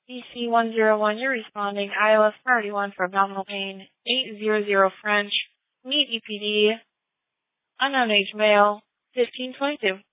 EC101, you're responding. ILS priority 1 for abdominal pain. 800 French. Meet EPD. Unknown age male. 1522.